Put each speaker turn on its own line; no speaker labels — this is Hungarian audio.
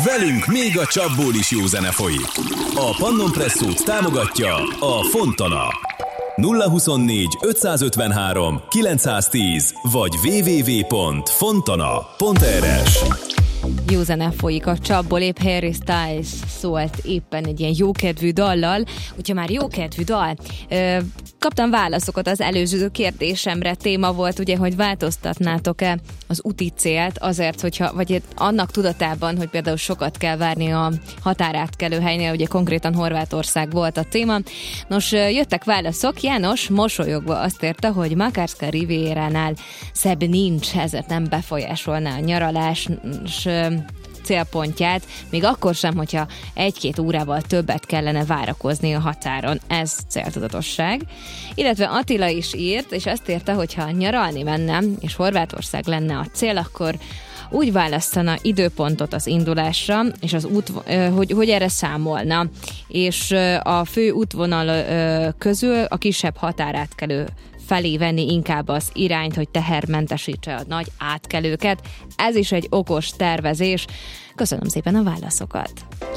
Velünk még a csapból is jó zene folyik. A Pannon Presszót támogatja a Fontana. 024 553 910 vagy www.fontana.rs.
Jó zene folyik a csapból, épp Harry Styles szólt éppen egy ilyen jókedvű dallal. Hogyha már jókedvű dal, kaptam válaszokat az előző kérdésemre. Téma volt ugye, hogy változtatnátok-e az úti célt azért, hogyha, vagy annak tudatában, hogy például sokat kell várni a határátkelő helynél, ugye konkrétan Horvátország volt a téma. Nos, jöttek válaszok. János mosolyogva azt érte, hogy Makarska Rivieránál szebb nincs, ezért nem befolyásolná a nyaralás célpontját, még akkor sem, hogyha 1-2 órával többet kellene várakozni a határon. Ez céltudatosság. Illetve Attila is írt, és azt írta, hogyha nyaralni mennem, és Horvátország lenne a cél, akkor úgy választana időpontot az indulásra, és az út, hogy erre számolna. És a fő útvonal közül a kisebb határátkelő felé venni inkább az irányt, hogy tehermentesítse a nagy átkelőket. Ez is egy okos tervezés. Köszönöm szépen a válaszokat!